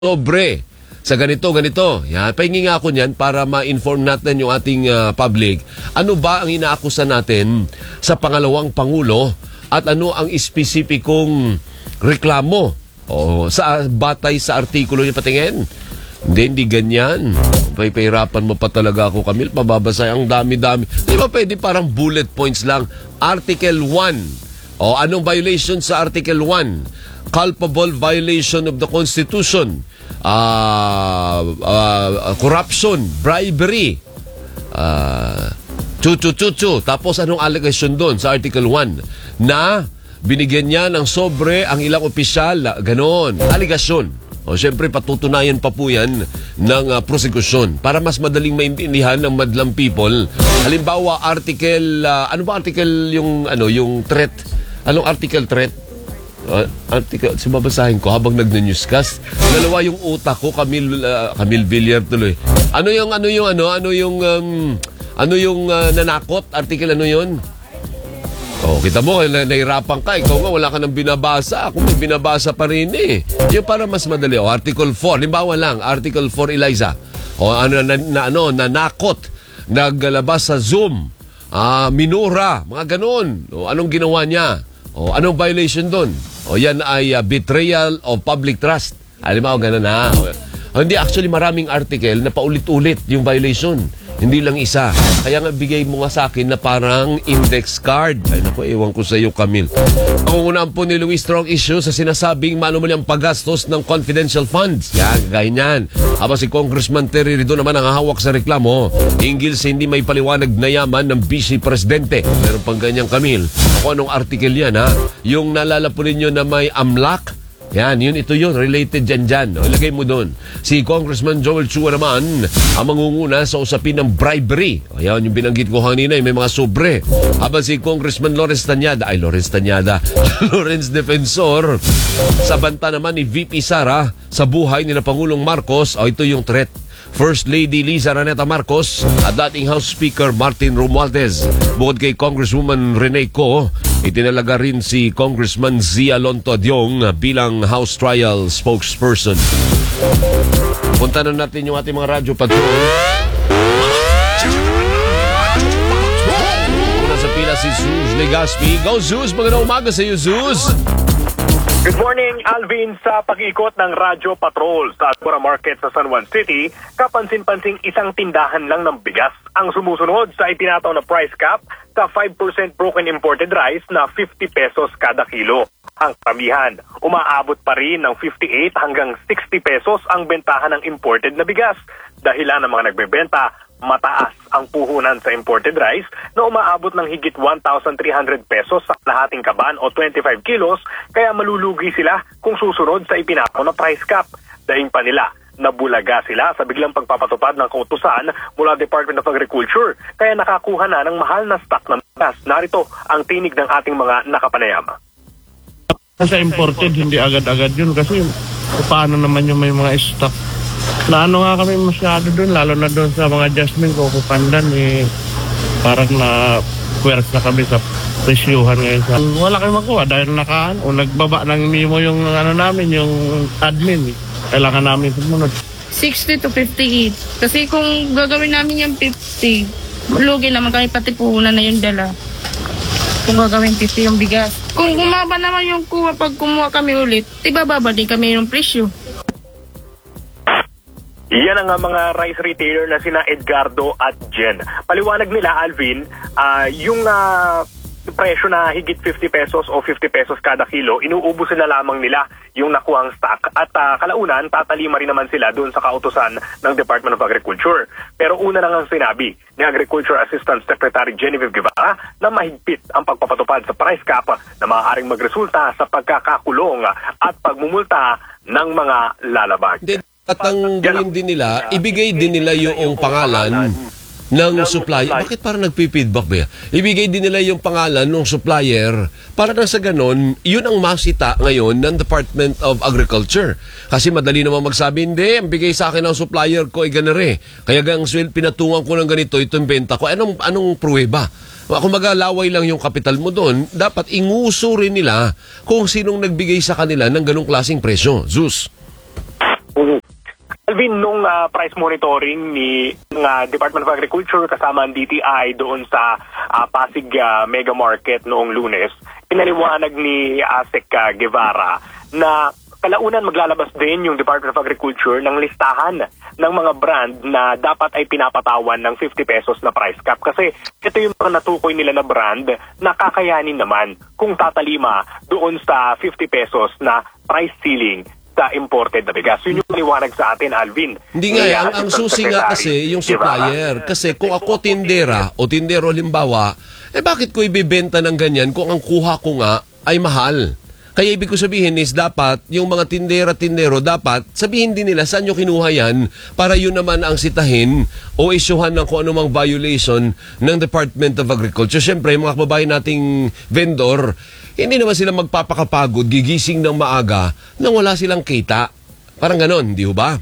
sobre sa ganito. Yan, pahingi nga ako niyan para ma-inform natin yung ating public. Ano ba ang inaakusa natin sa pangalawang Pangulo at ano ang espesipikong reklamo sa batay sa artikulo niya patingin? Hindi ganyan. Pahirapan mo pa talaga ako, Camille. Pababasa ang dami-dami. Di ba pwede parang bullet points lang? Article 1. Anong violation sa Article 1? Culpable violation of the Constitution, corruption, bribery, Tapos anong allegation doon sa Article 1? Na binigyan niya ng sobre ang ilang opisyal, ganon, allegation. Siyempre patutunayan pa po yan ng prosecution para mas madaling maintindihan ng madlang people. Halimbawa, article, ano ba article yung threat? Anong article threat? Article, sumabasahin ko habang nag-newscast. Dalawa yung utak ko, Camille Villar tuloy. Ano yung nanakot? Article ano yun? Kita mo, nahirapan ka. Ikaw nga, wala ka nang binabasa. Ako may binabasa pa rin eh. Yung para mas madali. Article 4. Limbawa lang, Article 4, Eliza. Nanakot. Naglalabas sa Zoom. Minura. Mga ganon. Anong ginawa niya? Anong violation doon? Yan ay betrayal of public trust. Alam mo, gano'n na. Hindi, actually maraming article na paulit-ulit yung violation. Hindi lang isa. Kaya nga bigay mo nga sa akin na parang index card. Ay naku, ewan ko sa iyo, Camille. Pangungunahan po ni Luis strong issue sa sinasabing manumalyang paggastos ng confidential funds. Yan, ganyan. Habang si Congressman Terry Redo naman ang hawak sa reklamo hinggil sa hindi may paliwanag na yaman ng Vice Presidente. Meron pang ganyan, Camille. Kung anong article yan, ha? Yung nalala po ninyo na may amlak. Yan, ito yun. Related dyan. Ilagay mo doon. Si Congressman Joel Chua naman ang mangunguna sa usapin ng bribery. Ayan, yung binanggit ko kanina, may mga sobre. Habang si Congressman Lawrence Defensor, sa banta naman ni VP Sara sa buhay ni na Pangulong Marcos, ito yung threat. First Lady Liza Raneta Marcos at dating House Speaker Martin Romualdez. Bukod kay Congresswoman Rene Co, itinalaga rin si Congressman Zia Lonto Diong bilang House Trial Spokesperson. Punta na natin yung ating mga radyo patrol. Una sa pila si Zuz Legaspi. Go Zuz! Magandang umaga sa iyo, Zuz! Good morning, Alvin. Sa pag-ikot ng Radyo Patrol sa Agora Market sa San Juan City, kapansin-pansing isang tindahan lang ng bigas ang sumusunod sa itinataw na price cap sa 5% broken imported rice na 50 pesos kada kilo. Ang karamihan, umaabot pa rin ng 58 hanggang 60 pesos ang bentahan ng imported na bigas. Dahilan ng mga nagbebenta, mataas ang puhunan sa imported rice na umaabot ng higit 1,300 pesos sa lahating kaban o 25 kilos, kaya malulugi sila kung susunod sa ipinataw na price cap. Daing pa nila, nabulaga sila sa biglang pagpapatupad ng kautusan mula Department of Agriculture, kaya nakakuha na ng mahal na stock ng bigas. Narito ang tinig ng ating mga nakapanayam. Sa imported, hindi agad-agad yun kasi paano naman yung may mga stock. Naano nga kami masyado doon, lalo na doon sa mga Jasmine, Kukupandan, parang na-queers na kami sa presyuhan ngayon. Wala kayo makuha dahil nagbaba ng memo yung namin, yung admin. Kailangan namin sumunod. 60 to 58. Kasi kung gagawin namin yung 50, lugi naman kami pati puhunan na yung dala. Kung gagawin 50 yung bigas. Kung umaba naman yung kuha pag kumuha kami ulit, ibababa din kami yung presyo. Yan ang mga rice retailer na sina Edgardo at Jen. Paliwanag nila, Alvin, yung presyo na higit 50 pesos o 50 pesos kada kilo, inuubos na lamang nila yung nakuhang stock. At kalaunan, tatalima rin naman sila doon sa kautusan ng Department of Agriculture. Pero una na nga sinabi ni Agriculture Assistant Secretary Genevieve Guevara na mahigpit ang pagpapatupad sa price cap na maaaring magresulta sa pagkakakulong at pagmumulta ng mga lalabag. At ang gawin din nila, ibigay din nila yung pangalan ng supplier. Bakit parang nagpi-feedback ba? Ibigay din nila yung pangalan ng supplier para na sa ganon, yun ang masita ngayon ng Department of Agriculture. Kasi madali naman magsabi, hindi, ang bigay sa akin ng supplier ko ay ganere. Kaya gang pinatungan ko ng ganito, itong benta ko. Anong pruweba? Kung magalaway lang yung kapital mo doon, dapat inguso rin nila kung sinong nagbigay sa kanila ng ganong klaseng presyo. Zeus. Alvin, nung price monitoring ni Department of Agriculture kasama ang DTI doon sa Pasig Mega Market noong Lunes, pinaliwanag ni Asek Guevara na kalaunan maglalabas din yung Department of Agriculture ng listahan ng mga brand na dapat ay pinapatawan ng 50 pesos na price cap. Kasi ito yung mga natukoy nila na brand na kakayanin naman kung tatalima doon sa 50 pesos na price ceiling sa imported na bigas. Yun yung liwanag sa atin, Alvin. Hindi nga, ang susi nga kasi yung supplier. Kasi kung ako tindera o tindero halimbawa, bakit ko ibibenta ng ganyan kung ang kuha ko nga ay mahal? Kaya ibig ko sabihin is dapat yung mga tindera-tindero dapat sabihin din nila saan nyo kinuha yan para yun naman ang sitahin o isyuhan ng kung anumang violation ng Department of Agriculture. Siyempre, mga kababayan nating vendor, hindi naman sila magpapakapagod, gigising ng maaga nang wala silang kita. Parang ganon, di ba?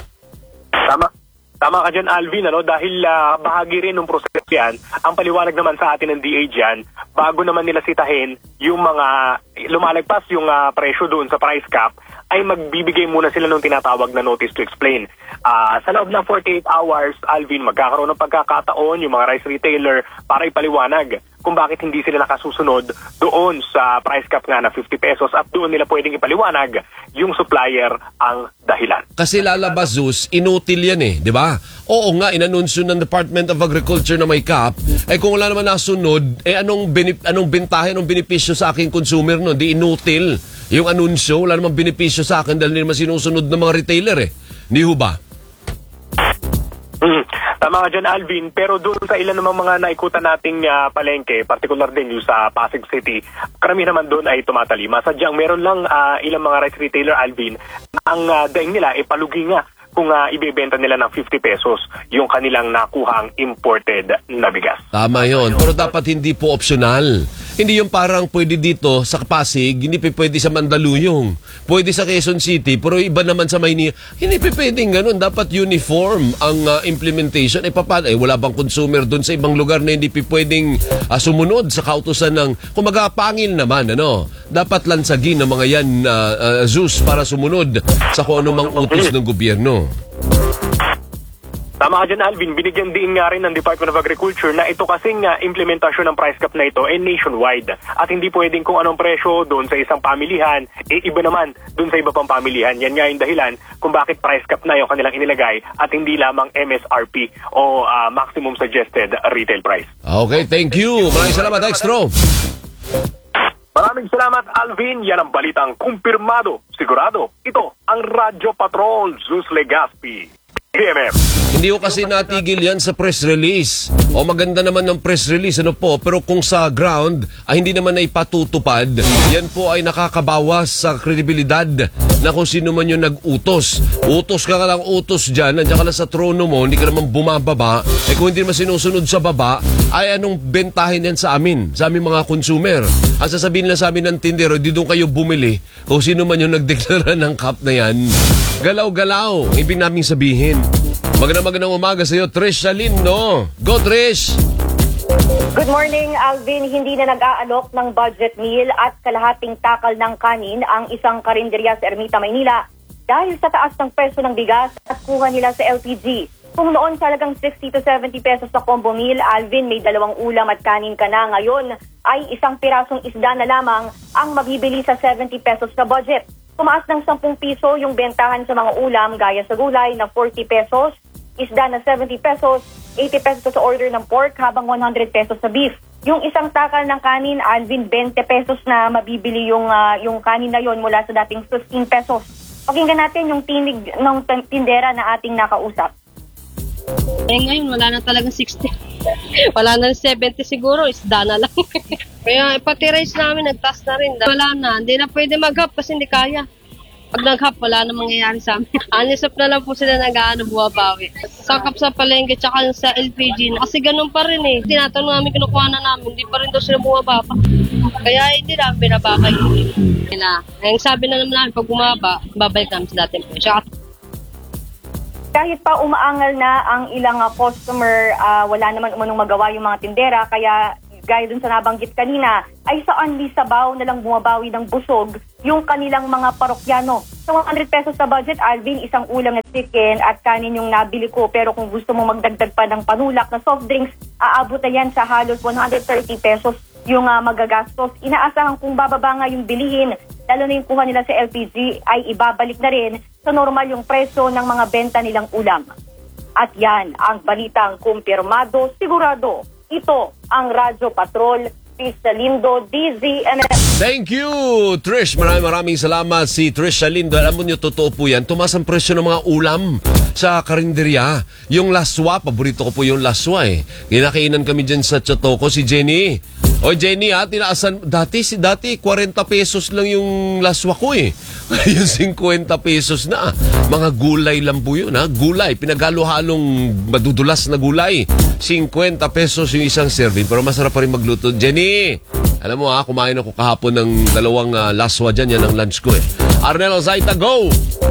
Tama ka dyan, Alvin, dahil bahagi rin ng proseso yan. Ang paliwanag naman sa atin ng DA dyan, bago naman nila sitahin yung mga lumalagpas yung presyo doon sa price cap, ay magbibigay muna sila ng tinatawag na notice to explain. Sa loob ng 48 hours, Alvin, magkakaroon ng pagkakataon yung mga rice retailer para ipaliwanag kung bakit hindi sila nakasusunod doon sa price cap nga na 50 pesos at doon nila pwedeng ipaliwanag yung supplier ang dahilan. Kasi lalabas, Zeus, inutil yan di ba? Oo nga, inanunsyo ng Department of Agriculture na may cap, kung wala naman nasunod, anong bentahe, anong benepisyo sa aking consumer no? Di inutil yung anunsyo, wala namang benepisyo sa akin dahil hindi naman sinusunod ng mga retailer Hindi ho ba? Tama ka dyan, Alvin. Pero doon sa ilan namang mga naikutan nating palengke, particular din yung sa Pasig City, karamihan naman doon ay tumatalima. Sadyang meron lang ilang mga rice retailer, Alvin, ang daing nila palugi nga kung ibebenta nila ng 50 pesos yung kanilang nakuhang imported na bigas. Tama yon. Pero dapat hindi po optional. Hindi yung parang pwede dito sa Pasig, hindi pwede sa Mandaluyong. Pwede sa Quezon City, pero iba naman sa Maynila. Hindi pwedeng ganun. Dapat uniform ang implementation. Wala bang consumer doon sa ibang lugar na hindi pwedeng sumunod sa kautusan ng, kung magapangil naman, dapat lansagin ng mga yan, Zeus, para sumunod sa kung anumang utos ng gobyerno. Tama ka dyan, Alvin. Binigyan din nga rin ng Department of Agriculture na ito kasing implementasyon ng price cap na ito ay nationwide. At hindi pwedeng kung anong presyo doon sa isang pamilihan, iba naman doon sa iba pang pamilihan. Yan nga yung dahilan kung bakit price cap na yung kanilang inilagay at hindi lamang MSRP o maximum suggested retail price. Okay, thank you. Maraming salamat, Extro. Maraming salamat, Alvin. Yan ang balitang kumpirmado. Sigurado, ito ang Radyo Patrol, Zeus Legaspi. PMM. Hindi ko kasi natigil yan sa press release. O maganda naman ng press release, pero kung sa ground ay hindi naman na ipatutupad, yan po ay nakakabawas sa kredibilidad na kung sino man yung nag-utos. Utos ka lang utos dyan, nandiyan ka lang sa trono mo, hindi ka naman bumababa. Kung hindi naman sinusunod sa baba, ay anong bentahin yan sa amin, sa aming mga consumer. Ang sasabihin lang sa amin ng tindero, di doon kayo bumili kung sino man yung nagdeklara ng cap na yan. Galaw-galaw, ibig naming sabihin. Magandang umaga sa iyo, Trish Salin, Go, Trish! Good morning, Alvin. Hindi na nag-aalok ng budget meal at kalahating takal ng kanin ang isang karinderya sa Ermita, Maynila dahil sa taas ng presyo ng bigas at kuha nila sa LPG. Kung noon talagang 60 to 70 pesos sa combo meal, Alvin, may 2 ulam at kanin ka na. Ngayon ay isang pirasong isda na lamang ang mabibili sa 70 pesos na budget. Tumaas ng 10 piso yung bentahan sa mga ulam gaya sa gulay na 40 pesos, isda na 70 pesos, 80 pesos sa order ng pork habang 100 pesos sa beef. Yung isang takal ng kanin, Alvin, 20 pesos na mabibili yung kanin na yon mula sa dating 15 pesos. Pakinggan natin yung tinig ng tindera na ating nakausap. Ngayon, wala na talaga 60. Wala na 70 siguro, isda na lang. Kaya pati rice namin, nagtaas na rin. Wala na, hindi na pwede mag-hap kasi hindi kaya. Pag nag-hap, wala na mangyayari sa amin. Anisap na lang po sila buwabawi. Sakap sa palengke, tsaka sa LPG. Kasi ganun pa rin Tinatanong namin, kinukuha na namin, hindi pa rin daw sila bumababa. Kaya hindi namin binabakay. Ang sabi na naman namin, pag bumaba, babalik namin sa dating po. Kahit pa umaangal na ang ilang customer, wala naman umanong magawa yung mga tindera. Kaya gaya dun sa nabanggit kanina, ay sa only sabaw na lang bumabawi ng busog yung kanilang mga parokyano. So 100 pesos sa budget, Alvin, isang ulam na chicken at kanin yung nabili ko. Pero kung gusto mo magdagdag pa ng panulak na soft drinks, aabot na yan sa halos 130 pesos yung magagastos. Inaasahan kung bababa nga yung bilihin, lalo na yung kuha nila sa LPG, ay ibabalik na rin sa normal yung presyo ng mga benta nilang ulam. At yan ang balitang kumpirmado, sigurado. Ito ang Radyo Patrol, Trish Lindo, DZMS. Thank you, Trish. Maraming salamat si Trish Lindo. Alam mo niyo, totoo po yan. Tumaas ang presyo ng mga ulam sa karinderya. Yung laswa, paborito ko po yung laswa eh. Kinakainan kami dyan sa Chotoco, si Jenny. O Jenny ha, tinaasan, dati 40 pesos lang yung laswa ko eh. Ngayon 50 pesos na. Mga gulay lang po yun ha. Gulay, pinaghalo-halong madudulas na gulay. 50 pesos yung isang serving. Pero masarap pa rin magluto. Jenny, alam mo ha, kumain ako kahapon ng 2 laswa dyan. Yan ang lunch ko eh. Arnel Zaita, go!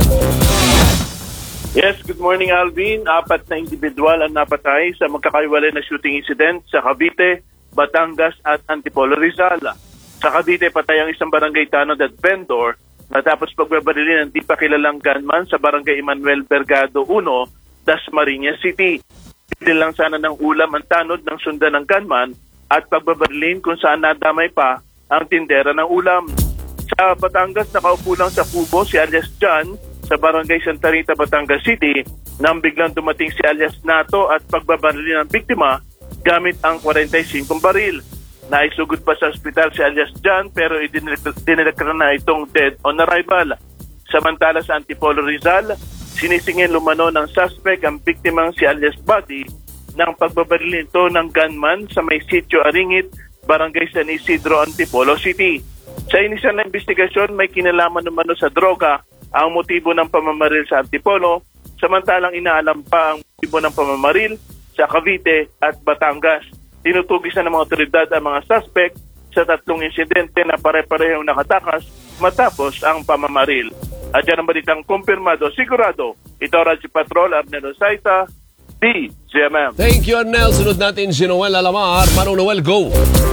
Yes, good morning Alvin. 4 na individual ang napatay sa magkakaiwalay na shooting incident sa Cavite, Batangas at Antipolo, Rizal. Sa Cavite, patay ang isang barangay tanod at vendor natapos pagbabarilin ng di pa kilalang gunman sa barangay Emmanuel Bergado 1, Dasmariñas City. Hindi lang sana ng ulam ang tanod ng sundan ng gunman at pagbabarilin kung saan nadamay pa ang tindera ng ulam. Sa Batangas, nakaupo lang sa kubo si alias John sa barangay Santa Rita, Batangas City nang biglang dumating si alias Nato at pagbabarilin ng biktima gamit ang 45 baril. Naisugod pa sa ospital si alias John pero idinilektra na itong dead on arrival. Samantala sa Antipolo, Rizal, sinisingin lumano ng suspect ang biktimang si alias Buddy ng pagbabaril nito ng gunman sa may sitio Aringit, Barangay San Isidro, Antipolo City. Sa inisyal na investigasyon, may kinalaman umano sa droga ang motibo ng pamamaril sa Antipolo, samantalang inaalam pa ang motibo ng pamamaril sa Cavite at Batangas. Tinutugis na ng mga otoridad ang mga suspect sa 3 insidente na pare-parehong nakatakas matapos ang pamamaril. At yan ang balitang kumpirmado, sigurado. Ito Radyo Patrol, Arnel Saita, DZMM. Thank you, Arnel. Sunod natin si Noel Alamar. Manong Noel, go!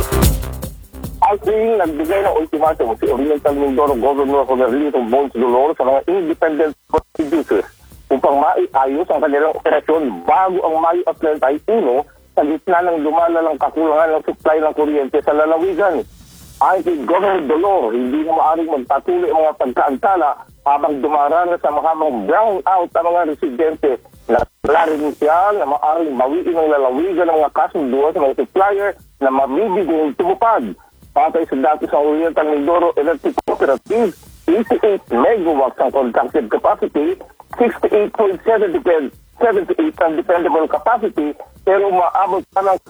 Actually, nagbigay ng ultimatum si Oriental Mindoro Governor Romerito Bones Dolor sa mga independent producers upang maiayos ang kanilang operasyon bago ang Mayo at 31 sa gitna ng lumalalang kakulangan ng supply ng kuryente sa lalawigan. Ayon kay Governor Dolor, hindi na maaaring magpatuloy ang mga pagkaantala habang dumaranas sa mahabang brownout ang mga residente na rin siya na maaaring mawiin ng lalawigan ng mga kasunduan sa mga supplier na mabibigong tumupad. Patay sa dati sa Oriental Mindoro Electric Cooperative, 88 megawatts ang contracted capacity, 68.78 ang dependable capacity, pero maabot pa ng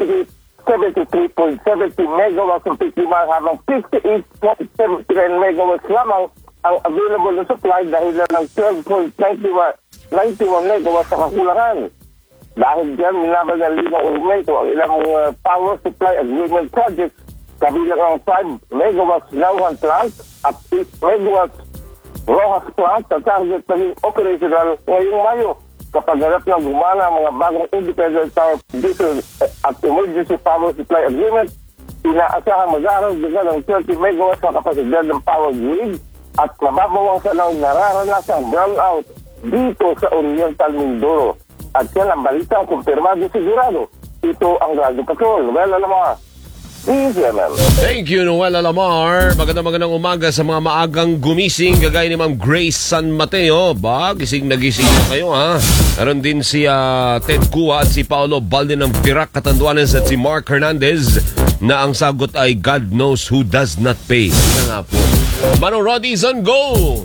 73.70 megawatts ang piktima habang 58.79 megawatts lamang ang available na supply dahil ng 12.91 megawatts sa kakulangan. Dahil dyan, minabag ng Linang Urmento ang ilang power supply agreement projects kabilang ang 5 megawatts Lauhan plant at 8 megawatts Rojas plant sa target naging operational ngayong Mayo. Kapag harap ng gumana ang mga bagong independent power producer at emergency power supply agreement, inaasahan mag-aaral ng 30 megawatts sa kapasidad ng power grid at mababawasan ang nararanasang brownout dito sa Oriental Mindoro. At yan ang balitang kumpirmado sigurado. Ito ang Radyo Patrol. Well, alam mo, thank you, Noel Alamar. Magandang umaga sa mga maagang gumising kagaya ni Ma'am Grace San Mateo. Gising na gising na kayo ha. Meron din si Ted Cua at si Paolo Balde ng Virac, Catanduanes at si Mark Hernandez na ang sagot ay God knows who does not pay. Ito nga po. Manong Roddy Zon, go!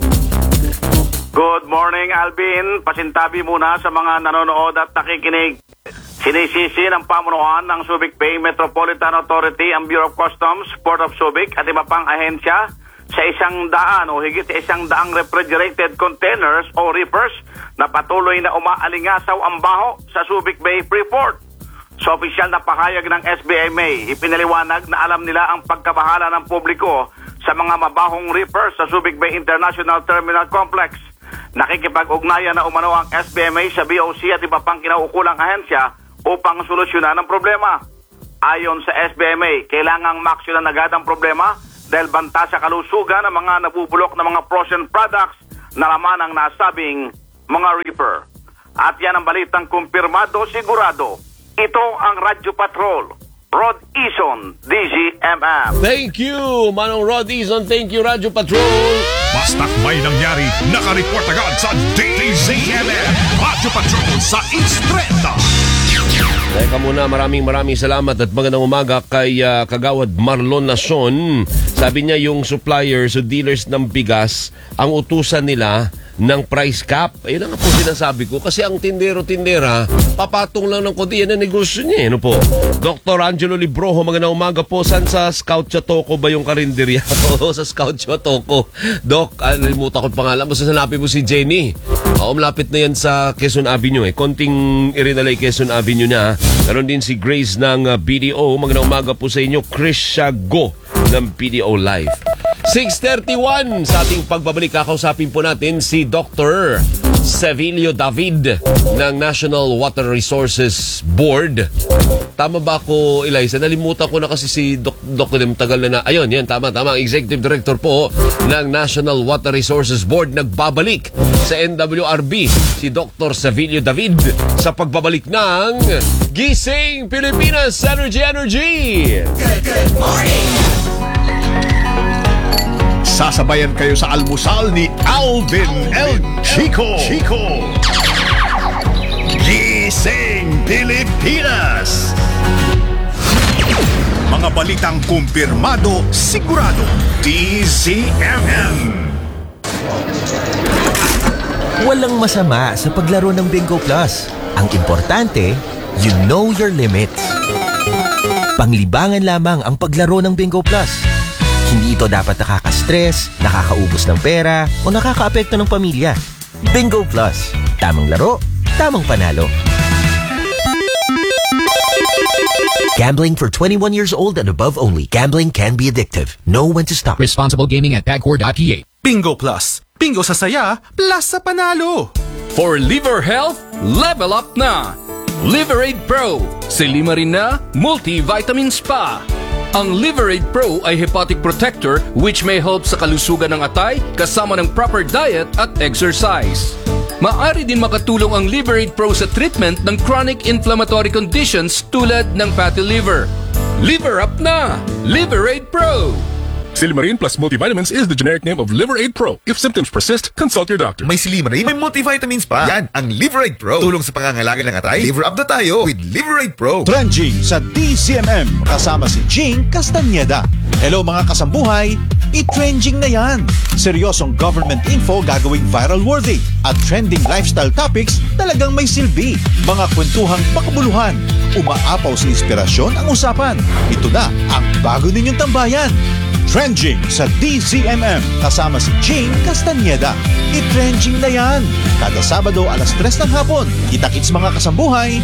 Good morning, Alvin. Pasintabi muna sa mga nanonood at nakikinig. Sinisisi ng pamunuan ng Subic Bay Metropolitan Authority ang Bureau of Customs, Port of Subic at iba pang ahensya sa 100 o higit sa 100 refrigerated containers o reefers na patuloy na umaalingasaw ang baho sa Subic Bay Freeport. Sa opisyal na pahayag ng SBMA, ipinaliwanag na alam nila ang pagkabahala ng publiko sa mga mabahong reefers sa Subic Bay International Terminal Complex. Nakikipag-ugnayan na umano ang SBMA sa BOC at iba pang kinaukulang ahensya upang solusyonan ang problema. Ayon sa SBMA, kailangang maaksyonan agad ang problema dahil banta sa kalusugan ng mga nabubulok na mga frozen products na laman ang nasabing mga reefer. At yan ang balitang kumpirmado, sigurado. Ito ang Radyo Patrol. Rod Ison, DZMM. Thank you, Manong Rod Ison. Thank you, Radyo Patrol. Basta't may nangyari, nakareport agad sa DZMM. Radyo Patrol sa Instreta. Teka muna, maraming salamat at magandang umaga kay Kagawad Marlon Nason. Sabi niya yung suppliers o dealers ng bigas, ang utusan nila ng price cap. Ayun ang po sinasabi ko. Kasi ang tindero-tindera, papatong lang ng kodi. Yan ang negosyo niya. Ano po? Dr. Angelo Librojo, magandang umaga po. San sa Scout Chatoco ba yung karinderya? Oo, sa Scout Chatoco. Doc, nalimutan ko yung pangalan. Basta hanapin mo si Jenny. Malapit na yan sa Quezon Avenue. Konting irinalay Quezon Avenue na. Meron din si Grace ng BDO. Magandang umaga po sa inyo. Chris Shago ng BDO Live. 6:31 sa ating pagbabalik, kakausapin po natin si Dr. Sevilio David ng National Water Resources Board. Tama ba ako, Eliza? Nalimutan ko na kasi si Dr. Tagal na. Ayun, yan, tama. Ang Executive Director po ng National Water Resources Board nagbabalik sa NWRB, si Dr. Sevilio David, sa pagbabalik ng Gising Pilipinas Energy! Good morning! Sasabayan kayo sa almusal ni Alvin El Chico. Gising Pilipinas. Mga balitang kumpirmado, sigurado. DZMM. Walang masama sa paglaro ng Bingo Plus. Ang importante, you know your limits. Panglibangan lamang ang paglaro ng Bingo Plus. Hindi ito dapat nakaka-stress, nakakaubos ng pera, o nakakaapekto ng pamilya. Bingo Plus. Tamang laro, tamang panalo. Gambling for 21 years old and above only. Gambling can be addictive. Know when to stop. Responsible gaming at PAGCOR.ph. Bingo Plus. Bingo sa saya, plus sa panalo. For liver health, level up na. Liverade Pro. Silima rin na, multivitamins pa. Ang Liverade Pro ay hepatic protector which may help sa kalusugan ng atay kasama ng proper diet at exercise. Maaari din makatulong ang Liverade Pro sa treatment ng chronic inflammatory conditions tulad ng fatty liver. Liver up na! Liverade Pro! Silimarin plus multivitamins is the generic name of Liverade Pro. If symptoms persist, consult your doctor. May Silimarin, may multivitamins pa. Yan, ang Liverade Pro. Tulong sa pangangalaga ng atay. Liver up na tayo with Liverade Pro. Trending sa DZMM kasama si Jing Castañeda. Hello mga kasambuhay, i-trending na yan. Seryosong government info gagawing viral worthy. At trending lifestyle topics talagang may silbi. Mga kwentuhang makabuluhan. Umaapaw sa inspirasyon ang usapan. Ito na ang bago ninyong tambayan. Trending sa DZMM kasama si Jing Castañeda. I-trending na yan. Kada Sabado alas 3 ng hapon. Kita-kits mga kasambuhay.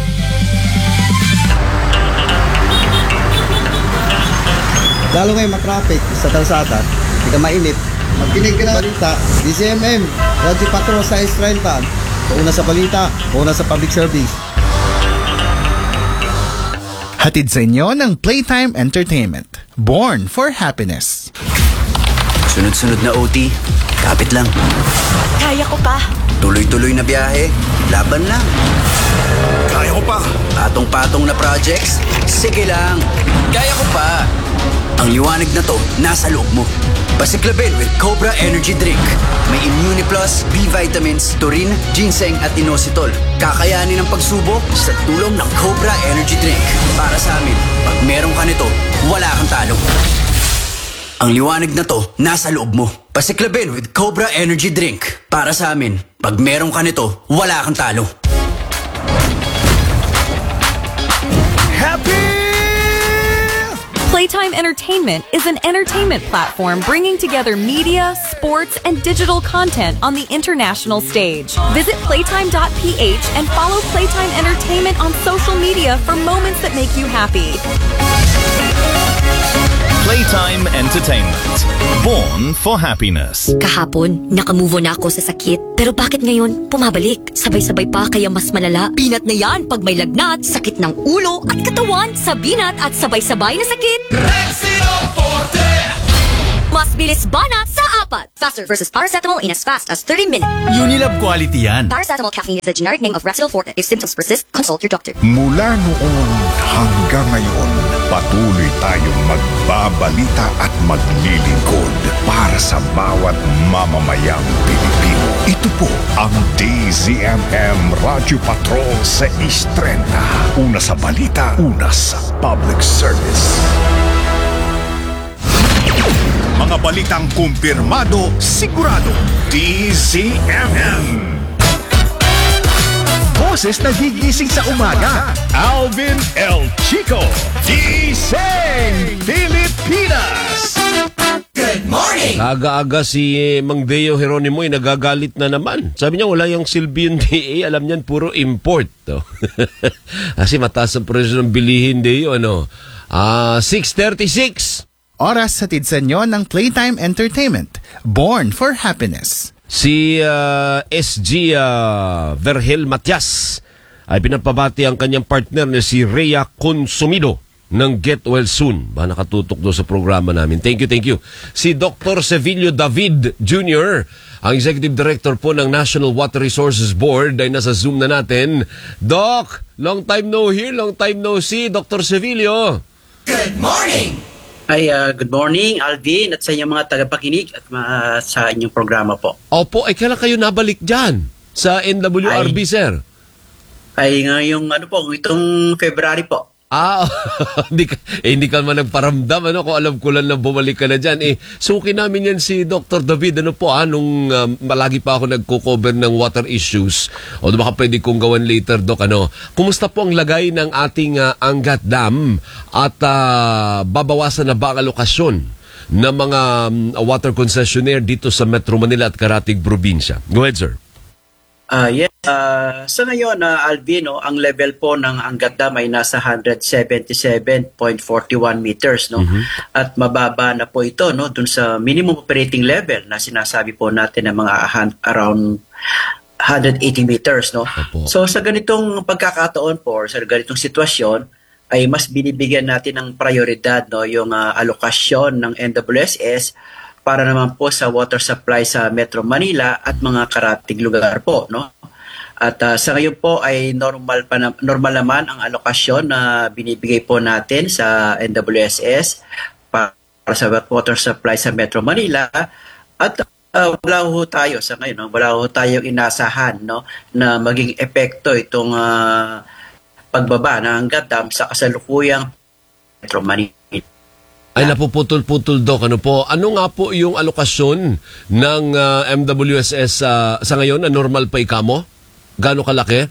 Lalo ngayon matraffic sa kalsada, hindi ka mainit. Magkinig ka ng balita, DZMM, Radyo Patrol sa Instreta. Una sa balita, una sa public service. Hatid sa inyo ng Playtime Entertainment. Born for happiness. Sunod-sunod na OT, kapit lang. Kaya ko pa. Tuloy-tuloy na biyahe, laban lang. Kaya ko pa. Patong-patong na projects, sige lang. Kaya ko pa. Ang liwanag na to, nasa loob mo. Pasiklabin with Cobra Energy Drink. May Immune Plus, B vitamins, taurine, ginseng at inositol. Kakayanin ang pagsubok sa tulong ng Cobra Energy Drink. Para sa amin, pag meron ka nito, wala kang talo. Ang liwanag na to, nasa loob mo. Pasiklabin with Cobra Energy Drink. Para sa amin, pag meron ka nito, wala kang talo. Playtime Entertainment is an entertainment platform bringing together media, sports, and digital content on the international stage. Visit playtime.ph and follow Playtime Entertainment on social media for moments that make you happy. Playtime Entertainment. Born for happiness. Kahapon, nakamove on ako sa sakit. Pero bakit ngayon, pumabalik? Sabay-sabay pa kaya mas malala. Binat na yan pag may lagnat, sakit ng ulo at katawan sa binat at sabay-sabay na sakit. Rexino Forte! Mas bilis bana sa 4. Faster versus paracetamol in as fast as 30 minutes. Unilab quality yan. Paracetamol caffeine is a generic name of Rexall Forte. If symptoms persist, consult your doctor. Mula noon hanggang ngayon, patuloy tayong magbabalita at maglilingkod para sa bawat mamamayang Pilipino. Ito po ang DZMM Radyo Patrol sa East 30. Una sa balita, una sa public service. Mga balitang kumpirmado, sigurado, DZMM. Boses na gigising sa umaga, Alvin El Chico, Gising Pilipinas. Good morning! Aga-aga si Mang Deo Geronimo ay nagagalit na naman. Sabi niya wala yung silbi yung DA, alam niyan puro import. Oh. Kasi mataas ang presyo ng bilihin Deo, ano? 6:36. Oras hatid sa inyo ng Playtime Entertainment. Born for Happiness. Si SG Vergel Matias ay pinapabati ang kanyang partner na si Rhea Consumido ng Get Well Soon. Ba nakatutok doon sa programa namin. Thank you. Si Dr. Sevilio David Jr., ang Executive Director po ng National Water Resources Board, ay nasa Zoom na natin. Doc, long time no hear, long time no see. Dr. Sevilio. Good morning! Ay, good morning, Alvin, at sa inyong mga tagapakinig at sa inyong programa po. Opo, ay kailan kayo nabalik dyan sa NWRB, sir? Ay, ngayong itong February po. Hindi ka man nagparamdam, kung alam ko lang na bumalik ka na dyan. Suki namin yan si Dr. David, nung malagi pa ako nagko-cover ng water issues. O baka pwede kong gawan later, Doc, Kumusta po ang lagay ng ating Angat Dam at babawasan na ba ang alokasyon ng mga water concessionaire dito sa Metro Manila at Karatig Probinsya? Go ahead, sir. Yes. Sa ngayon, Alvin, ang level po ng Angat Dam ay nasa 177.41 meters. At mababa na po ito dun sa minimum operating level na sinasabi po natin ng mga around 180 meters. So sa ganitong pagkakataon po, or sa ganitong sitwasyon, ay mas binibigyan natin ng prioridad yung alokasyon ng NWSS para naman po sa water supply sa Metro Manila at mga karatig lugar po, At sa ngayon po ay normal naman ang alokasyon na binibigay po natin sa NWSS para sa water supply sa Metro Manila at wala ho tayo sa ngayon, wala ho tayong inasahan na maging epekto itong pagbaba ng Angat Dam sa kasalukuyang Metro Manila. Ay, napuputol-putol, Doc. Ano nga po yung alokasyon ng MWSS sa ngayon na normal pa ikamo? Gaano kalaki?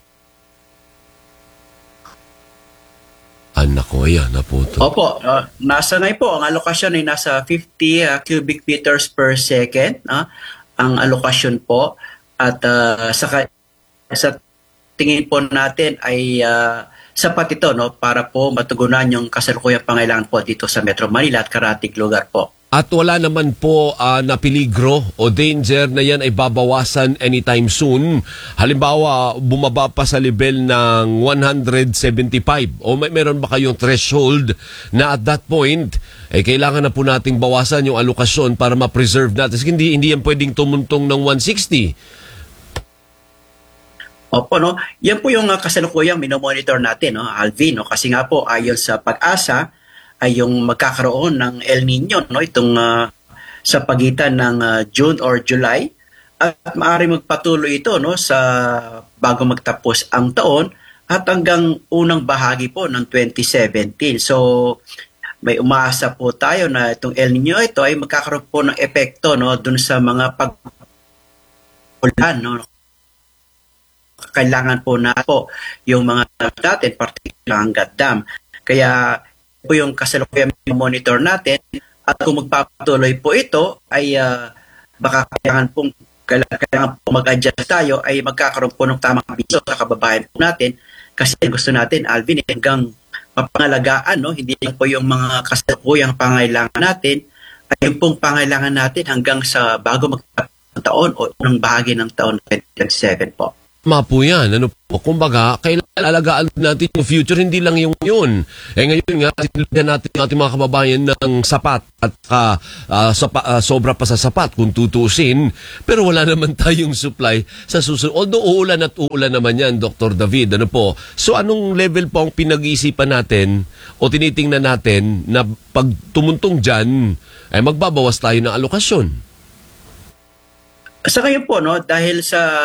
Anak ko, naputol. Opo, nasa ngayon po, ang alokasyon ay nasa 50 cubic meters per second. Ang alokasyon po. At sa tingin po natin ay sapat ito para po matugunan yung kasalukuyang pangailangan po dito sa Metro Manila at karatig lugar po. At wala naman po na peligro o danger na yan ay babawasan anytime soon. Halimbawa, bumaba pa sa level ng 175 o meron ba kayong threshold na at that point kailangan na po nating bawasan yung alokasyon para ma-preserve natin. Hindi yan pwedeng tumuntong ng 160. Opo, yan po yung kasalukuyang minomonitor natin, Alvin, kasi nga po ayon sa Pag-asa ay yung magkakaroon ng El Nino, itong sa pagitan ng June or July at maaari magpatuloy ito sa bago magtapos ang taon at hanggang unang bahagi po ng 2017. So may umaasa po tayo na itong El Nino ito ay magkakaroon po ng epekto dun sa mga pag-ulan, kailangan po na po yung mga natin, particular Angat Dam. Kaya po yung kasalukuyang monitor natin at kung magpapatuloy po ito ay baka kailangan po mag-adjust tayo ay magkakaroon po ng tamang abiso sa kababayan po natin kasi gusto natin, Alvin, hanggang mapangalagaan, hindi lang po yung mga kasalukuyang pangailangan natin ay yung pong pangailangan natin hanggang sa bago magtapos ng taon o unang bahagi ng taon 2027 po. Tama po yan. Ano po, kumbaga, kailangan alagaan natin yung future, hindi lang yung yun. Ngayon nga, tinilagyan natin ang ating mga kababayan ng sapat at sobra pa sa sapat kung tutusin. Pero wala naman tayong supply sa susunod. Although uulan at uulan naman yan, Dr. David. Ano po? So anong level po ang pinag-iisipan natin o tinitingnan natin na pag tumuntong dyan, ay magbabawas tayo ng alokasyon? Sa ngayon po, no, dahil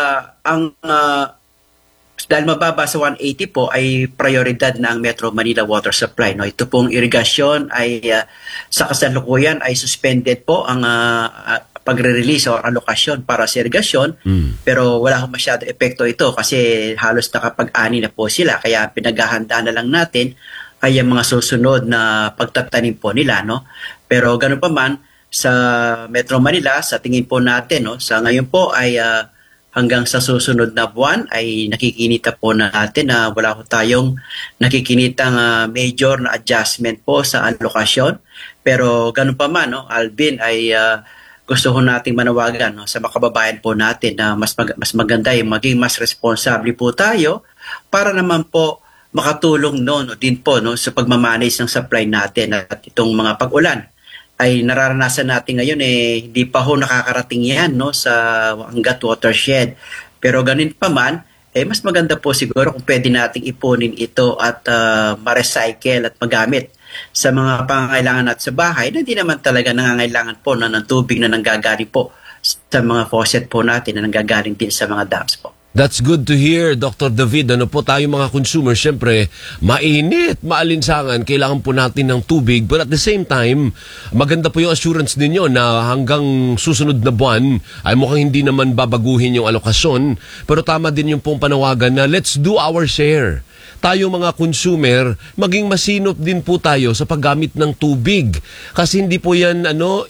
dahil mababa sa 180 po ay prioridad na ang Metro Manila Water Supply. No? Ito pong irigasyon ay sa kasalukuyan ay suspended po ang pagre-release o alokasyon para sa irigasyon. Pero wala akong masyado epekto ito kasi halos nakapag-ani na po sila. Kaya pinaghahanda na lang natin ay ang mga susunod na pagtatanim po nila. No? Pero ganun pa man, sa Metro Manila, sa tingin po natin, no, sa ngayon po ay hanggang sa susunod na buwan ay nakikinita po natin na wala po tayong nakikinitang major na adjustment po sa alokasyon. Pero ganun pa man, no, Alvin, ay gusto ko nating manawagan, no, sa mga kababayan po natin na mas maganda yung maging mas responsable po tayo para naman po makatulong no, din po no, sa pagmamanage ng supply natin at itong mga pag-ulan ay nararanasan natin ngayon hindi pa ho nakakarating yan no, sa Angat watershed. Pero ganun pa man, mas maganda po siguro kung pwede nating ipunin ito at ma-recycle at magamit sa mga pangangailangan natin sa bahay na hindi naman talaga nangangailangan po ng tubig na nanggagaling po sa mga faucet po natin na nanggagaling din sa mga dams po. That's good to hear, Dr. David. Ano po tayo mga consumers, syempre, mainit, maalinsangan, kailangan po natin ng tubig. But at the same time, maganda po yung assurance ninyo na hanggang susunod na buwan ay mukhang hindi naman babaguhin yung alokasyon. Pero tama din yung pong panawagan na let's do our share. Tayo mga consumer, maging masinop din po tayo sa paggamit ng tubig. Kasi hindi po yan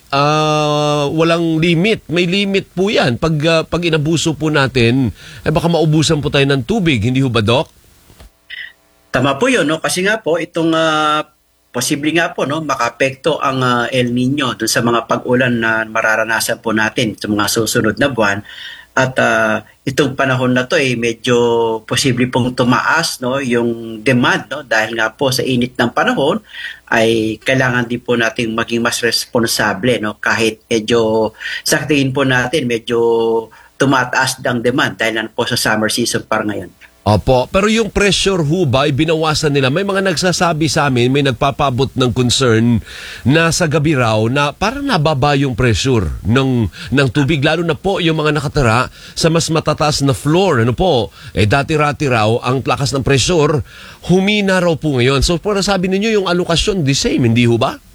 walang limit. May limit po yan. Pag inabuso po natin, baka maubusan po tayo ng tubig. Hindi ho ba, Doc? Tama po yun, no? Kasi nga po, itong posible nga po, no, makaapekto ang El Nino dun sa mga pag-ulan na mararanasan po natin sa mga susunod na buwan. At itong panahon na to medyo posible pong tumaas no yung demand no dahil nga po sa init ng panahon ay kailangan din po nating maging mas responsable no kahit medyo sa tingin po natin medyo tumataas ang demand dahil na po sa summer season para ngayon. Opo, pero yung pressure ho ba, binawasan nila? May mga nagsasabi sa amin, may nagpapabot ng concern na sa gabi raw na parang nababa yung pressure ng tubig, lalo na po yung mga nakatira sa mas matataas na floor. Ano po, dati-rati raw ang lakas ng pressure, humina raw po ngayon. So, para sabi ninyo yung alokasyon, the same, hindi ho ba?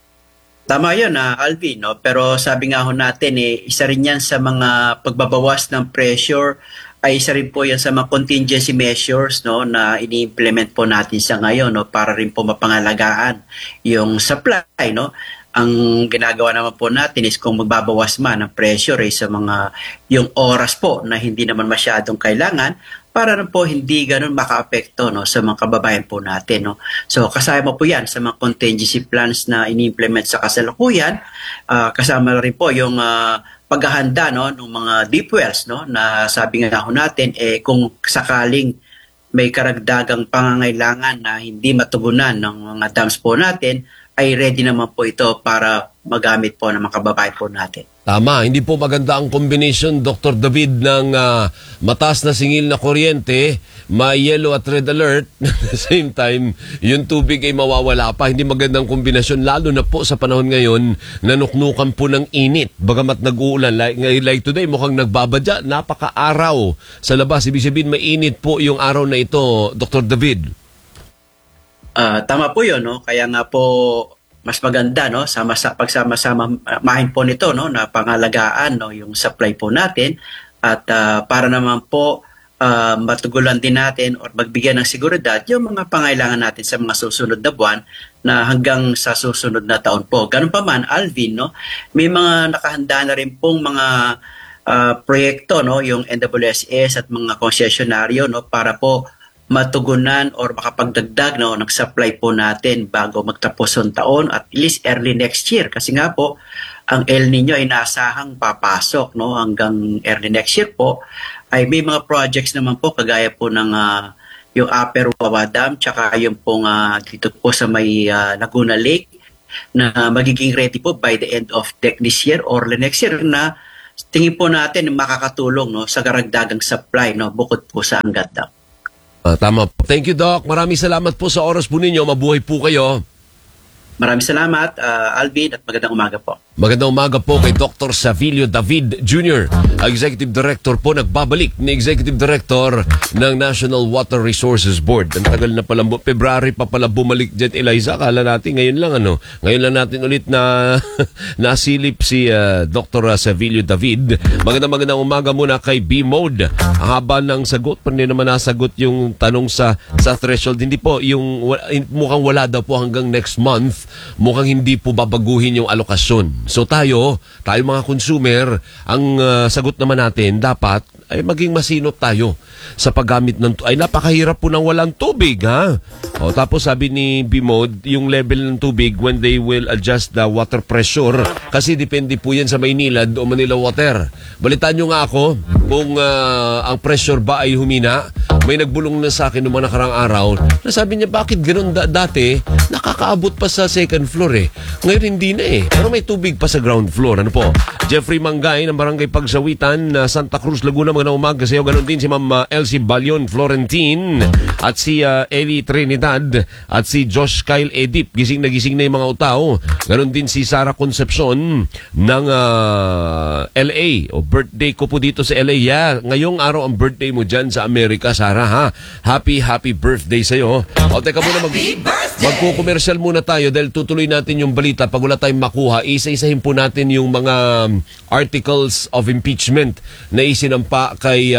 Tama yun, Alvin. No? Pero sabi nga ho natin, isa rin yan sa mga pagbabawas ng pressure ay isa rin po yan sa mga contingency measures no, na ini-implement po natin sa ngayon no, para rin po mapangalagaan yung supply. No? Ang ginagawa naman po natin is kung magbabawas man ang pressure sa mga yung oras po na hindi naman masyadong kailangan para na po hindi ganun makaapekto no, sa mga kababayan po natin. No? So kasama po yan sa mga contingency plans na ini-implement sa kasalukuyan. Kasama rin po yung paghahanda no ng mga deep wells no na sabi nga ho natin kung sakaling may karagdagang pangangailangan na hindi matugunan ng mga dams po natin ay ready naman po ito para magamit po ng mga kababayan po natin. Tama, hindi po maganda ang combination, Dr. David, ng mataas na singil na kuryente, may yellow at red alert, at the same time, yung tubig ay mawawala pa. Hindi magandang kombinasyon, lalo na po sa panahon ngayon, nanuknukan po ng init. Bagamat nag-uulan, like today, mukhang nagbabadya, napaka-araw sa labas. Ibig sabihin, mainit po yung araw na ito, Dr. David. Tama po yun, no? Kaya nga po, mas maganda no pagsama-sama mahin po nito no na pangalagaan no yung supply po natin at para naman po matugulan din natin o magbigyan ng seguridad yung mga pangailangan natin sa mga susunod na buwan na hanggang sa susunod na taon po. Ganun pa man, Alvin, no, may mga nakahanda na rin pong mga proyekto no yung NWSS at mga konsesyonaryo no para po matugunan or makapagdagdag no, ng supply po natin bago magtapos ang taon at at least early next year. Kasi nga po, ang El Nino ay nasahang papasok, no, hanggang early next year po, ay may mga projects naman po kagaya po ng yung Upper Wawa Dam, tsaka yung pong dito po sa may Laguna Lake, na magiging ready po by the end of this year or the next year, na tingin po natin makakatulong, no, sa karagdagang supply, no, bukod po sa Angat Dam. Tama po. Thank you, Doc. Maraming salamat po sa oras po ninyo. Mabuhay po kayo. Maraming salamat, Alvin, at magandang umaga po. Magandang umaga po kay Dr. Savilio David Jr., Executive Director po, nagbabalik ni Executive Director ng National Water Resources Board. Ang tagal na pala, February pa pala bumalik dyan, Eliza. Akala natin ngayon lang, ngayon lang natin ulit na nasilip si Dr. Savilio David. Magandang umaga muna kay B-Mode. Ang haba ng sagot, pero hindi naman nasagot yung tanong sa threshold. Hindi po, yung mukhang wala daw po hanggang next month. Mukhang hindi po babaguhin yung alokasyon. So tayo mga consumer, ang sagot naman natin dapat ay maging masinop tayo sa paggamit ng ay napakahirap po ng walang tubig, ha? O, tapos sabi ni B-Mode, yung level ng tubig when they will adjust the water pressure, kasi depende po yan sa Maynilad o Manila Water. Balitaan nyo nga ako kung ang pressure ba ay humina. May nagbulong na sa akin noong mga nakarang araw na sabi niya, bakit ganun dati nakakaabot pa sa second floor eh. Ngayon hindi na eh. Pero may tubig pa sa ground floor. Ano po? Jeffrey Mangay ng Barangay Pagsawitan, Santa Cruz, Laguna. Magandang umaga sa iyo. Ganon din si Ma'am Elsie Balion Florentine at si Eli Trinidad at si Josh Kyle Edip. Gising na yung mga tao. Ganon din si Sara Concepcion ng LA. O birthday ko po dito sa LA. Yeah, ngayong araw ang birthday mo dyan sa Amerika, Sara, ha? Happy birthday sa iyo. O teka muna, magko-commercial muna tayo dahil tutuloy natin yung balita. Pag wala tayong makuha, isa-isahin po natin yung mga articles of impeachment na isinampa kay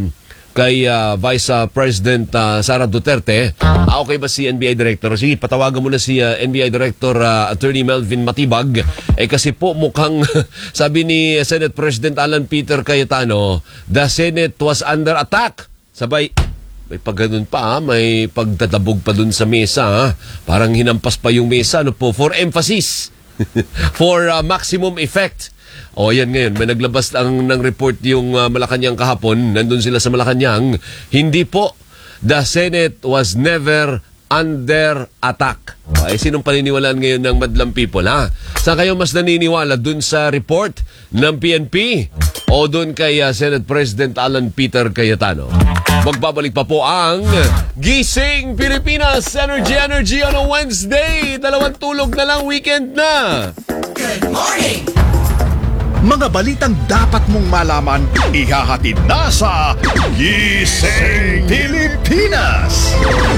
Vice President Sara Duterte. Okay ba si NBI Director? Sige, patawagan mo na si NBI Director Attorney Melvin Matibag. Kasi po mukhang sabi ni Senate President Alan Peter Cayetano, the Senate was under attack. Sabay, may pagganun pa, may pagdadabog pa dun sa mesa. Parang hinampas pa yung mesa, for emphasis. For maximum effect. O yan ngayon, may naglabas ng report yung Malacanang kahapon, nandun sila sa Malacanang, hindi po, the Senate was never under attack. Ay, sinong paniniwalaan ngayon ng madlang people, ha? Saan kayo mas naniniwala? Dun sa report ng PNP o dun kay Senate President Alan Peter Cayetano? Magbabalik pa po ang Gising Pilipinas, Energy on a Wednesday. 2 tulog na lang, weekend na. Good morning! Mga balitang dapat mong malaman, ihahatid na sa Gising Pilipinas.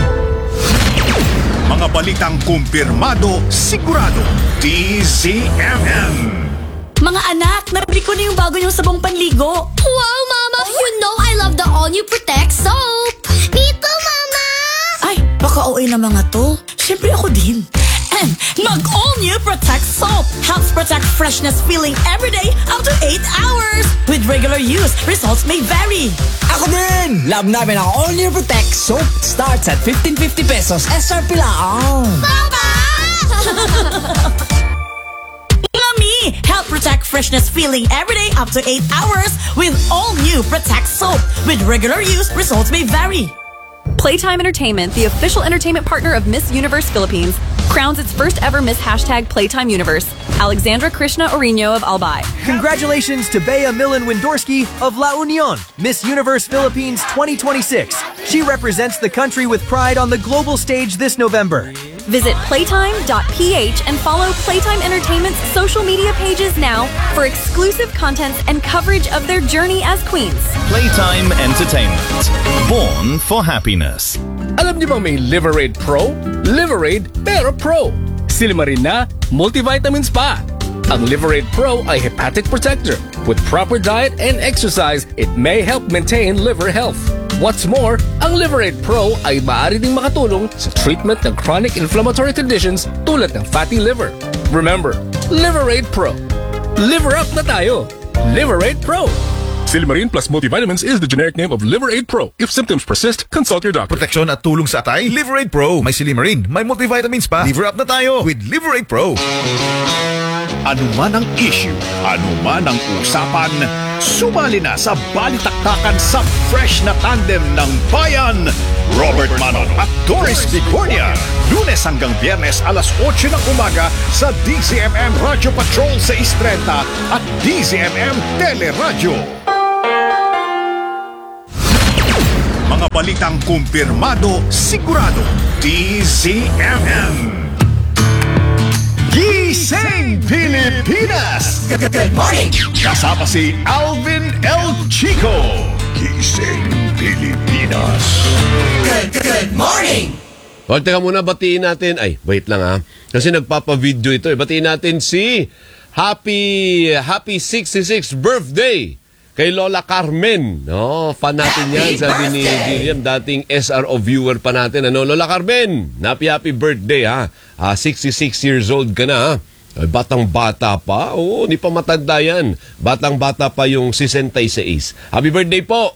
Mga balitang kumpirmado, sigurado, DZMM. Mga anak, nabili ko na yung bago niyong sabong panligo. Wow, Mama! You know I love the all-new Protect soap! Me too, Mama! Ay, baka OA na mga to. Siyempre ako din. And mag-all-new Protect soap helps protect freshness feeling every day up to 8 hours. With regular use, results may vary. Ako din! Love namin ang all-new Protect soap. Starts at 15.50 pesos. SRP lang. Papa! Mami, help protect freshness feeling every day up to 8 hours with all-new Protect soap. With regular use, results may vary. Playtime Entertainment, the official entertainment partner of Miss Universe Philippines, crowns its first ever Miss #Playtime Universe, Alexandra Krishna Orino of Albay. Congratulations to Bea Millen Windorski of La Union, Miss Universe Philippines 2026. She represents the country with pride on the global stage this November. Visit playtime.ph and follow Playtime Entertainment's social media pages now for exclusive contents and coverage of their journey as queens. Playtime Entertainment. Born for happiness. Alam niyo ba may Liverade Pro? Liverade pero Pro. Silimarin na, multivitamins pa. Ang Liverade Pro ay hepatic protector. With proper diet and exercise, it may help maintain liver health. What's more, ang Liverade Pro ay maaari ding makatulong sa treatment ng chronic inflammatory conditions tulad ng fatty liver. Remember, Liverade Pro. Liver up na tayo. Liverade Pro. Silimarin plus multivitamins is the generic name of Liverade Pro. If symptoms persist, consult your doctor. Proteksyon at tulong sa atay, Liverade Pro. May Silimarin, may multivitamins pa. Liver up na tayo with Liverade Pro. Anuman ang issue, anuman ang usapan, sumali na sa balitaktakan sa fresh na tandem ng bayan. Robert Manon at Doris Bigornia. Lunes hanggang Biyernes alas 8 ng umaga sa DZMM Radio Patrol 630 at DZMM Teleradio. Mga balitang kumpirmado, sigurado. DZMM. Gising Pilipinas! Good morning! Kasama si Alvin El Chico. Gising Pilipinas. Good morning! O, teka muna, batiin natin. Ay, wait lang ha. Kasi nagpapa-video ito. Batiin natin si Happy 66th birthday kay Lola Carmen. No, fan natin yan, sabi ni William, dating SRO viewer pa natin. Ano, Lola Carmen, happy birthday ha. 66 years old ka na ha. Batang-bata pa. Oo, hindi pa matanda yan. Batang-bata pa yung 66. Happy birthday po.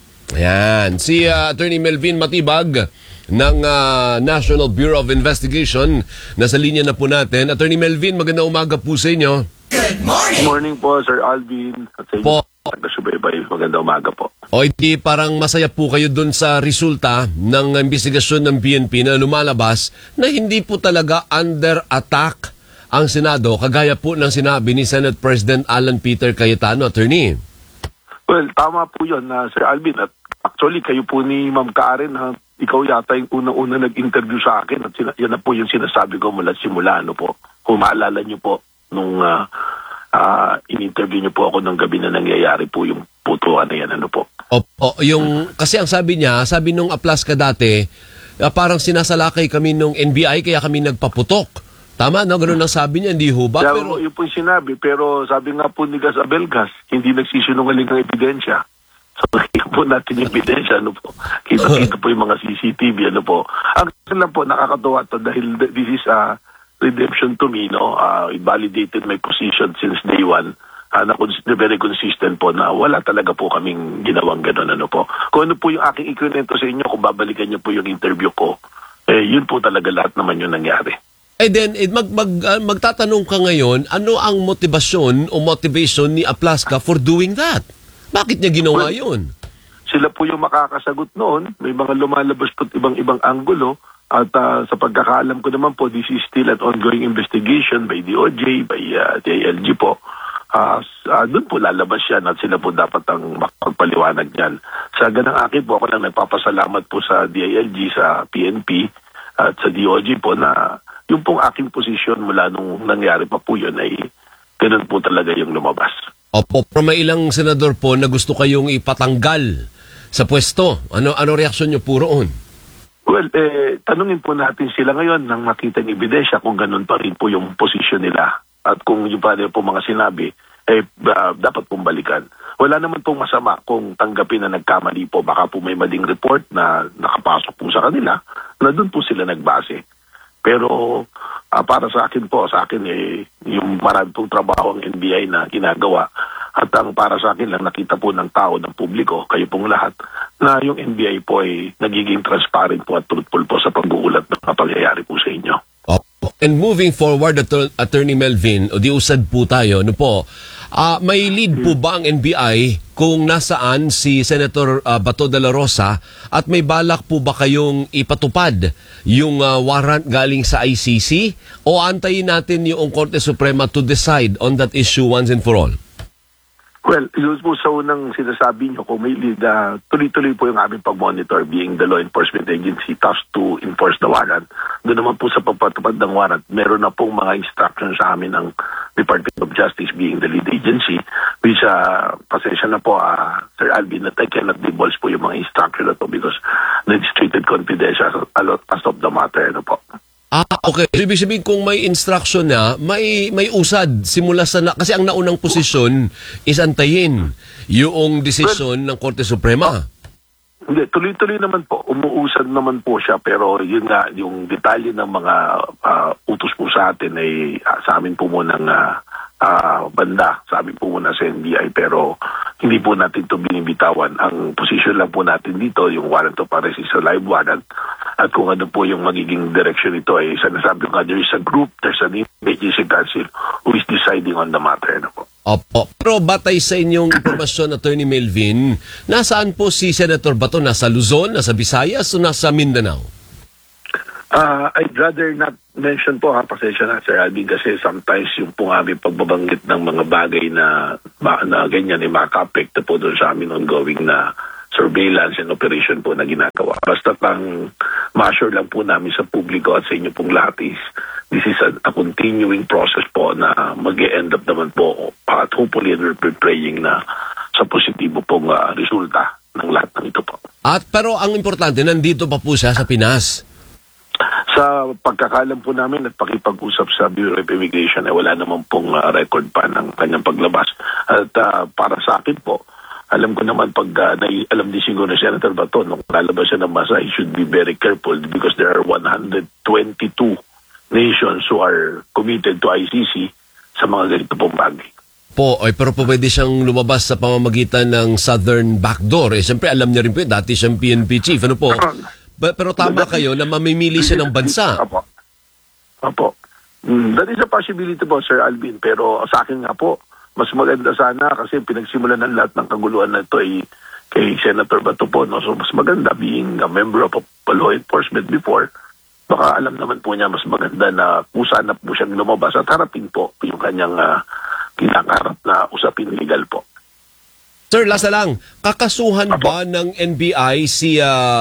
Ayan, si Attorney Melvin Matibag ng National Bureau of Investigation. Nasa linya na po natin. Attorney Melvin, magandang umaga po sa inyo. Good morning! Good morning po, Sir Alvin. At sa inyo, Subaybay, magandang umaga po. O, hindi parang masaya po kayo dun sa resulta ng investigasyon ng PNP na lumalabas na hindi po talaga under attack ang Senado, kagaya po ng sinabi ni Senate President Alan Peter Cayetano, Attorney. Well, tama po yun, Sir Alvin. At actually, kayo po ni Ma'am Karen, ikaw yata yung unang-una nag-interview sa akin at yan na po yung sinasabi ko mula simula. Ano po, kung maalala nyo po, nung in-interview niyo po ako ng gabi na nangyayari po yung putuan na yan, ano po. Kasi ang sabi niya, sabi nung aplas ka dati, parang sinasalakay kami nung NBI kaya kami nagpaputok. Tama, no? Ganun ang sabi niya, hindi ho ba? Pero yun po yung sinabi, pero sabi nga po ni Gas Abelgas, hindi nagsisinungaling ng ebidensya. So, nakikita po natin yung ebidensya, ano po. Kita po yung mga CCTV, ano po. Ang lang po, nakakatawa to dahil this is redemption to me, no? It validated my position since day one. Very consistent po na wala talaga po kaming ginawang gano'n, ano po. Kung ano po yung aking ikwento sa inyo, kung babalikan niyo po yung interview ko, yun po talaga lahat naman yung nangyari. Then, magtatanong ka ngayon, ano ang motivation ni Aplaska for doing that? Bakit niya ginawa yun? Sila po yung makakasagot noon. May mga lumalabas po ibang anggulo. At sa pagkakaalam ko naman po, this is still an ongoing investigation by DOJ, by DILG po. Doon po lalabas yan at sila po dapat ang makapagpaliwanag yan. Sa ganang akin po, ako lang nagpapasalamat po sa DILG, sa PNP at sa DOJ po na yung pong aking posisyon mula nung nangyari pa po yun ay ganun po talaga yung lumabas. Opo, pero may ilang senador po na gusto kayong ipatanggal sa pwesto. Ano reaksyon niyo po roon? Well, tanungin po natin sila ngayon nang makita ng ebidensya kung ganun pa rin po yung posisyon nila. At kung yung pa rin po mga sinabi, dapat pong balikan. Wala naman pong masama kung tanggapin na nagkamali po. Baka po may maling report na nakapasok po sa kanila na doon po sila nagbase. Pero para sa akin yung marami pong trabaho ang NBI na ginagawa. At ang para sa akin lang nakita po ng tao, ng publiko, kayo pong lahat, na yung NBI po ay nagiging transparent po at truthful po sa pag-uulat ng mga pangyayari po sa inyo. And moving forward, Attorney Melvin, o di usad po tayo, ano po, may lead po ba ang NBI kung nasaan si Senator Bato de la Rosa at may balak po ba kayong ipatupad yung warrant galing sa ICC o antayin natin yung Korte Suprema to decide on that issue once and for all? Well, yun po sa unang sinasabi nyo, kung may lead, tuloy-tuloy po yung aming pag-monitor being the law enforcement agency tasked to enforce the warrant. Doon naman po sa pagpatupad ng warrant, meron na pong mga instructions sa amin ng Department of Justice being the lead agency, which, pasensya na po, Sir Alvin, that I cannot divulge po yung mga instructions na to because it's treated confidential as of the matter, ano po. Okay. So, ibig sabihin kung may instruction na, may usad simula sa kasi ang naunang posisyon is antayin yung desisyon ng Korte Suprema. Hindi, tuloy-tuloy naman po. Umuusad naman po siya pero yun nga, yung detalye ng mga utos po sa atin ay sa amin po munang banda, sa amin po muna sa NBI pero hindi po natin ito binibitawan. Ang posisyon lang po natin dito, yung warrant of arrest is a live warrant at kung ano po yung magiging direction nito ay sinasabi ko nga, there is a group, there's an agency council who is deciding on the matter. Ano po. Opo. Pero batay sa inyong impormasyon, Attorney Melvin, nasaan po si Senator Bato? Nasa Luzon, nasa Visayas, o nasa Mindanao? I'd rather not mention po, pasensya na Sir Alvin, kasi sometimes yung pong aming pagbabanggit ng mga bagay na ganyan ay makaka-apekto po doon sa amin ongoing na surveillance and operation po na ginagawa. Basta pang ma-assure lang po namin sa publiko at sa inyo pong lahat is this is a continuing process po na mag-e-end up naman po at hopefully we're praying na sa positibo pong resulta ng lahat ng ito po. At pero ang importante, nandito pa po siya sa Pinas. Sa pagkakalam po namin at pakipag-usap sa Bureau of Immigration ay wala naman pong record pa ng kanyang paglabas. At para sa akin po, alam ko naman pag alam din siguro na Senator Bato, nung lalabas siya ng masa, he should be very careful because there are 122 nations who are committed to ICC sa mga ganito pong bagay. Pero pwede siyang lumabas sa pamamagitan ng Southern Backdoor. Siyempre, alam niya rin po, dati siyang PNP chief. Ano po? Pero tama kayo na mamimili siya ng bansa. Apo. That is a possibility po, Sir Alvin. Pero sa akin nga po, mas maganda sana kasi pinagsimulan ng lahat ng kaguluhan na ito ay kay Senator Bato po. No? So mas maganda being a member of law enforcement before, baka alam naman po niya mas maganda na kusana po siyang lumabas at harapin po yung kanyang kinakarap na usapin legal po. Sir, last na lang, kakasuhan ba ng NBI si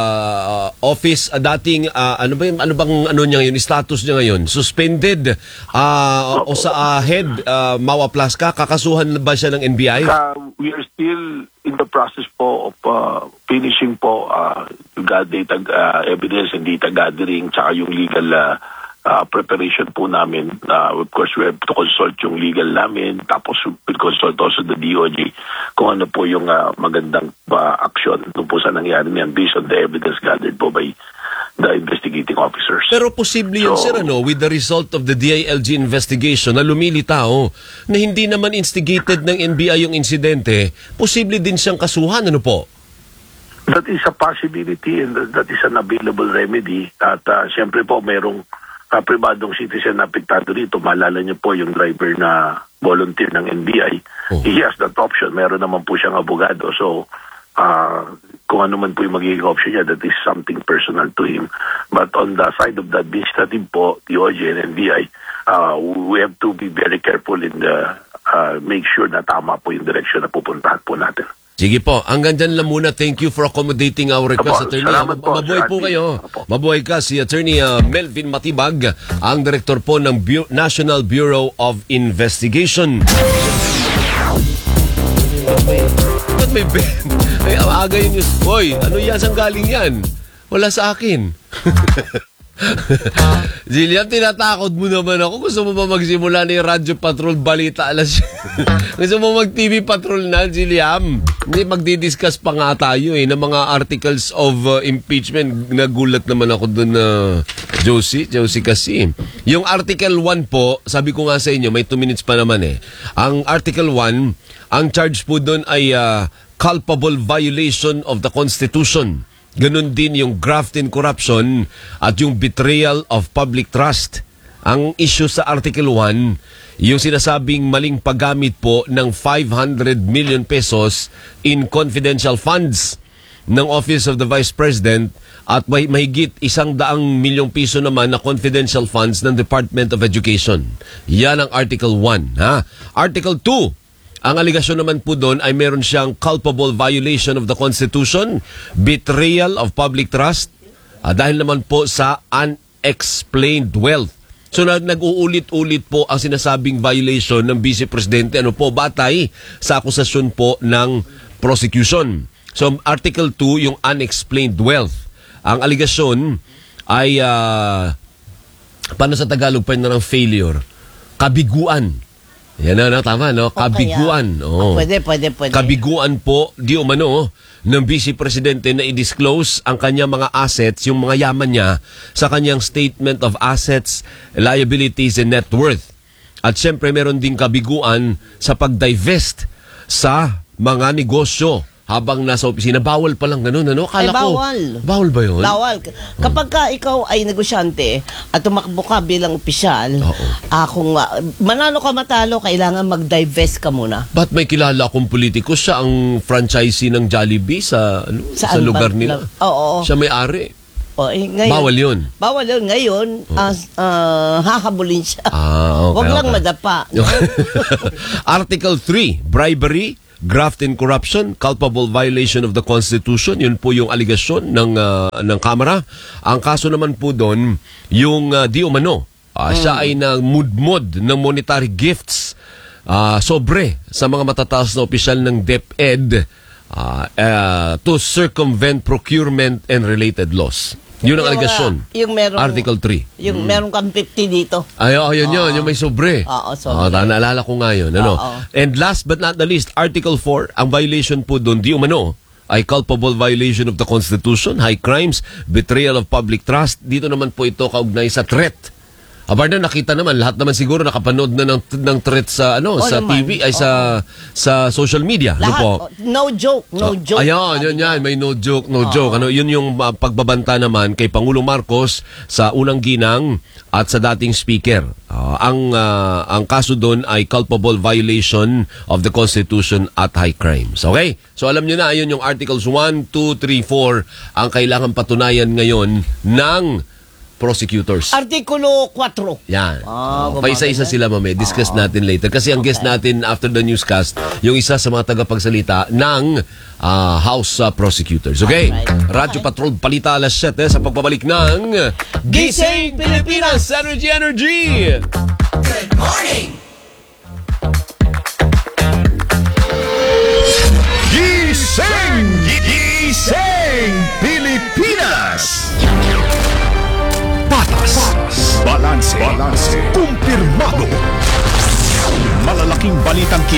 office dating ano bang niya ngayon, status niya ngayon? Suspended o sa head Mawa Plaska, kakasuhan ba siya ng NBI? We are still in the process po of finishing po data evidence and data gathering tsaka yung legal preparation po namin. Of course, we have to consult yung legal namin, tapos we'll consult also the DOJ kung ano po yung magandang action po sa nangyari niyan based on the evidence gathered po by the investigating officers. Pero posible yun, sir, with the result of the DILG investigation na lumilitaw na hindi naman instigated ng NBI yung insidente, posible din siyang kasuhan, ano po? That is a possibility and that is an available remedy. At siyempre po, mayroong pribadong citizen na apektado dito. Maalala niyo po yung driver na volunteer ng NBI. He has that option. Meron naman po siyang abogado. So, kung ano man po yung magiging option niya, that is something personal to him. But on the side of the administrative po, DOJ and NBI, we have to be very careful in make sure na tama po yung direction na pupuntahan po natin. Sige po, hanggang dyan lang muna. Thank you for accommodating our request, Attorney. Mabuhay po kayo. Mabuhay ka si Attorney Melvin Matibag, ang Direktor po ng National Bureau of Investigation. Ba't may Ben? Ay, aga yun yung... Hoy, ano yan? Saan galing yan? Wala sa akin. Jillian, tinatakot mo naman ako. Gusto mo ba magsimula ni Radyo Patrol Balita alas? Gusto mo mag-TV Patrol na, Jillian? Hindi, magdi-discuss pa nga tayo ng mga articles of impeachment. Nagulat naman ako doon na Josie kasi. Yung Article 1 po, sabi ko nga sa inyo, may 2 minutes pa naman Ang Article 1, ang charge po doon ay culpable violation of the Constitution. Ganun din yung graft and corruption at yung betrayal of public trust. Ang issue sa Article 1, yung sinasabing maling paggamit po ng 500 million pesos in confidential funds ng Office of the Vice President at may mahigit 100 milyong piso naman na confidential funds ng Department of Education. Yan ang Article 1. Article 2, ang aligasyon naman po doon ay meron siyang culpable violation of the Constitution, betrayal of public trust, dahil naman po sa unexplained wealth. So nag-uulit-ulit po ang sinasabing violation ng Vice Presidente, batay sa akusasyon po ng prosecution. So Article 2, yung unexplained wealth. Ang aligasyon ay, paano sa Tagalog pa na ng failure? Kabiguan. Yan na, tama, no? Kabiguan. Pwede. Kabiguan po, di umano, ng Vice Presidente na i-disclose ang kanyang mga assets, yung mga yaman niya, sa kanyang Statement of Assets, Liabilities, and Net Worth. At syempre, meron din kabiguan sa pag-divest sa mga negosyo. habang nasa opisina. Bawal palang ganun, ano? Akala ko. Bawal ba yun? Bawal. Kapag ka ikaw ay negosyante at tumakbo ka bilang opisyal, kung manalo ka matalo, kailangan mag-divest ka muna. Ba't may kilala akong politiko? Siya ang franchisee ng Jollibee sa lugar nila. Oo. Siya may-ari. Ngayon, bawal yun. Bawal yun. Ngayon, hahabulin siya. Okay, Huwag lang madapa. Article 3, bribery, graft and corruption, culpable violation of the Constitution. Yun po yung aligasyon ng Kamara. Ang kaso naman po doon, yung di umano. Siya ay nagmudmod ng monetary gifts sobre sa mga matataas na opisyal ng DepEd to circumvent procurement and related laws. Yun ang aligasyon. Article 3. Yung meron kang 50 dito. Yun. Yung may sobre. sobre. Naalala ko nga yun. And last but not the least, Article 4, ang violation po doon, di umano, ay culpable violation of the Constitution, high crimes, betrayal of public trust. Dito naman po ito kaugnay sa threat. Abarna, nakita naman, lahat naman siguro nakapanood na ng threat sa sa TV, ay sa social media. Lahat, no joke. Yun, may no joke. Yun yung pagbabanta naman kay Pangulong Marcos sa unang ginang at sa dating speaker. Ang kaso doon ay culpable violation of the Constitution at high crimes. Okay? So alam nyo na, ayun yung Articles 1, 2, 3, 4 ang kailangan patunayan ngayon ng prosecutors. Artikulo 4. Yan. Paisa-isa sila, mame. Discuss natin later. Kasi ang guest natin after the newscast, yung isa sa mga tagapagsalita ng House prosecutors. Okay? Radyo Patrol, palita alas 7 sa pagbabalik ng Gising Pilipinas! Energy! Good morning! Gising Pilipinas! Patas, balanse, kumpirmado. Malalaking balitang